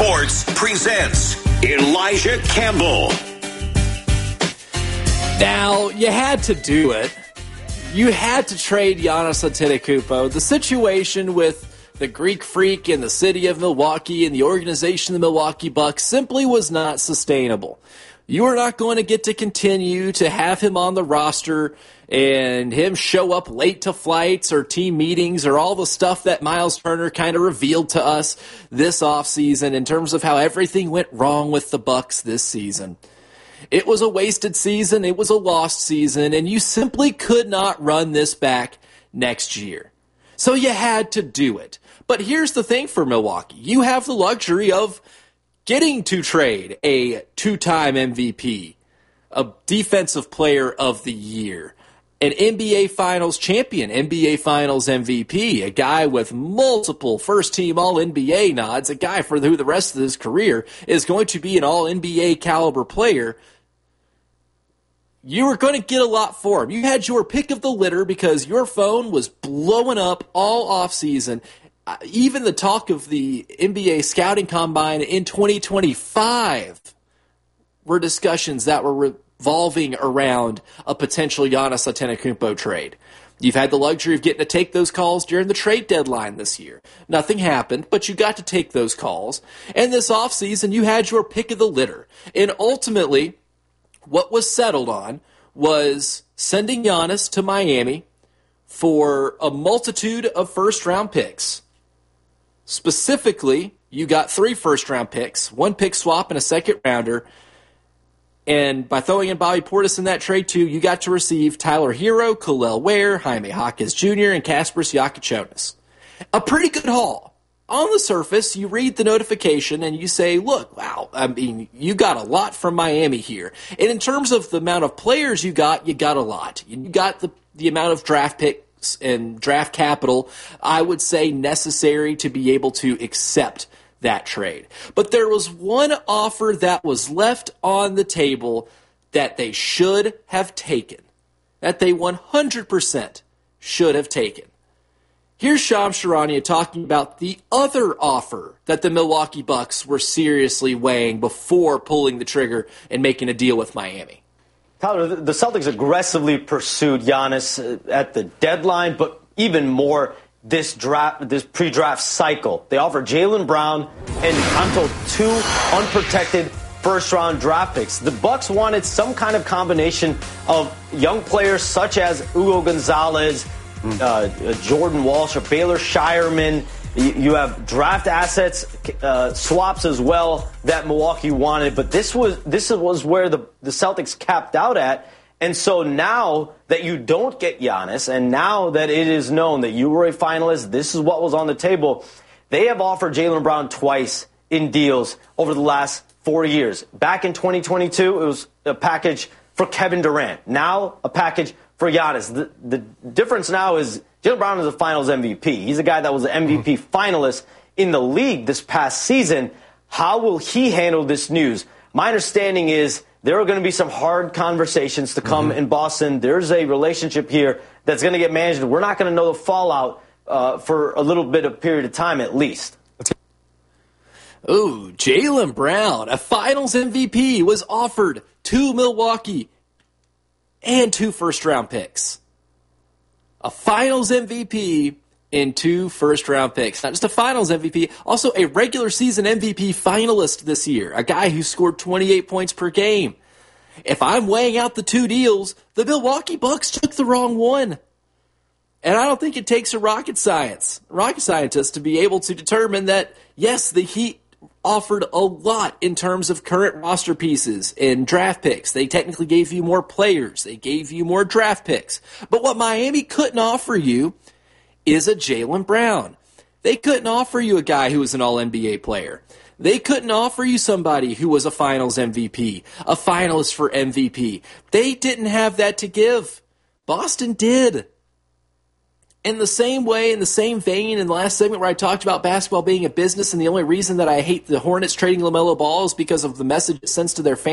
Sports presents Elijah Campbell. Now, you had to do it. You had to trade Giannis Antetokounmpo. The situation with the Greek Freak and the city of Milwaukee and the organization of the Milwaukee Bucks simply was not sustainable. You are not going to get to continue to have him on the roster and him show up late to flights or team meetings or all the stuff that Miles Turner kind of revealed to us this offseason in terms of how everything went wrong with the Bucks this season. It was a wasted season, it was a lost season, and you simply could not run this back next year. So you had to do it. But here's the thing for Milwaukee. You have the luxury of getting to trade a two-time MVP, a Defensive Player of the Year, an NBA Finals champion, NBA Finals MVP, a guy with multiple first-team All-NBA nods, a guy for who the rest of his career is going to be an All-NBA caliber player. You were going to get a lot for him. You had your pick of the litter because your phone was blowing up all offseason. Even the talk of the NBA scouting combine in 2025 were discussions that were revolving around a potential Giannis Antetokounmpo trade. You've had the luxury of getting to take those calls during the trade deadline this year. Nothing happened, but you got to take those calls. And this offseason, you had your pick of the litter. And ultimately, what was settled on was sending Giannis to Miami for a multitude of first-round picks. Specifically, you got 3 first-round picks, 1 pick swap, and a second-rounder. And by throwing in Bobby Portis in that trade, too, you got to receive Tyler Hero, Kel'el Ware, Jaime Jaquez Jr., and Kasparas Jakubonis. A pretty good haul. On the surface, you read the notification and you say, look, wow, I mean, you got a lot from Miami here. And in terms of the amount of players you got a lot. You got the amount of draft picks and draft capital, I would say, necessary to be able to accept that trade. But there was one offer that was left on the table that they should have taken, that they 100% should have taken. Here's Shams Charania talking about the other offer that the Milwaukee Bucks were seriously weighing before pulling the trigger and making a deal with Miami. Tyler, the Celtics aggressively pursued Giannis at the deadline, but even more this pre-draft cycle. They offered Jaylen Brown and, I'm told, 2 unprotected first-round draft picks. The Bucks wanted some kind of combination of young players such as Hugo Gonzalez, Jordan Walsh, or Baylor Shireman. You have draft assets, swaps as well that Milwaukee wanted, but this was where the Celtics capped out at. And so now that you don't get Giannis, and now that it is known that you were a finalist, this is what was on the table. They have offered Jaylen Brown twice in deals over the last 4 years. Back in 2022, it was a package for Kevin Durant. Now a package for Giannis. The difference now is Jaylen Brown is a Finals MVP. He's a guy that was an MVP finalist in the league this past season. How will he handle this news? My understanding is there are going to be some hard conversations to come in Boston. There's a relationship here that's going to get managed. We're not going to know the fallout for a little bit of period of time at least. Ooh, Jaylen Brown, a Finals MVP, was offered to Milwaukee and 2 first-round picks. A Finals MVP and 2 first-round picks. Not just a Finals MVP, also a regular season MVP finalist this year. A guy who scored 28 points per game. If I'm weighing out the 2 deals, the Milwaukee Bucks took the wrong one. And I don't think it takes a rocket scientist to be able to determine that, yes, the Heat offered a lot in terms of current roster pieces and draft picks. They technically gave you more players. They gave you more draft picks. But what Miami couldn't offer you is a Jaylen Brown. They couldn't offer you a guy who was an All-NBA player. They couldn't offer you somebody who was a Finals MVP, a finalist for MVP. They didn't have that to give. Boston did. In the same way, in the same vein, in the last segment where I talked about basketball being a business, and the only reason that I hate the Hornets trading LaMelo Ball is because of the message it sends to their fans.